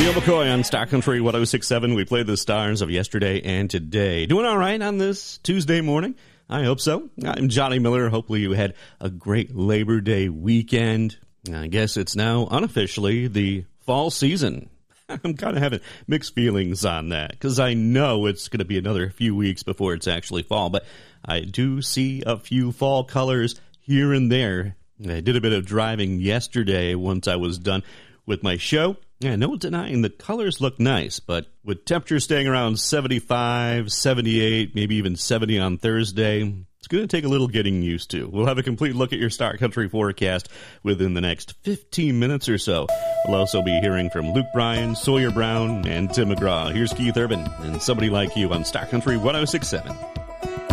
Joe McCoy on Star Country 106.7. We played the stars of yesterday and today. Doing all right on this Tuesday morning? I hope so. I'm Johnny Miller. Hopefully you had a great Labor Day weekend. I guess it's now unofficially the fall season. I'm kind of having mixed feelings on that because I know it's going to be another few weeks before it's actually fall, but I do see a few fall colors here and there. I did a bit of driving yesterday once I was done with my show. Yeah, no denying the colors look nice, but with temperatures staying around 75, 78, maybe even 70 on Thursday, it's going to take a little getting used to. We'll have a complete look at your Star Country forecast within the next 15 minutes or so. We'll also be hearing from Luke Bryan, Sawyer Brown, and Tim McGraw. Here's Keith Urban and Somebody Like You on Star Country 106.7.